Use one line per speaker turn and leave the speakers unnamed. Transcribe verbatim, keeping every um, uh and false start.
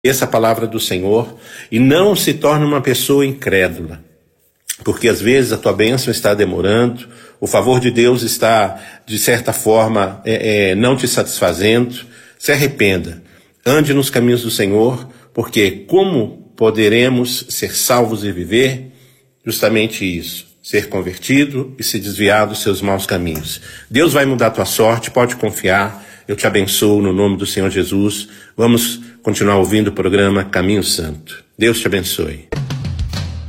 essa palavra do Senhor e não se torne uma pessoa incrédula, porque às vezes a tua bênção está demorando, o favor de Deus está, de certa forma, é, é, não te satisfazendo. Se arrependa, ande nos caminhos do Senhor, porque como poderemos ser salvos e viver? Justamente isso, ser convertido e se desviar dos seus maus caminhos. Deus vai mudar a tua sorte, pode confiar. Eu te abençoo no nome do Senhor Jesus. Vamos continuar ouvindo o programa Caminho Santo. Deus te abençoe.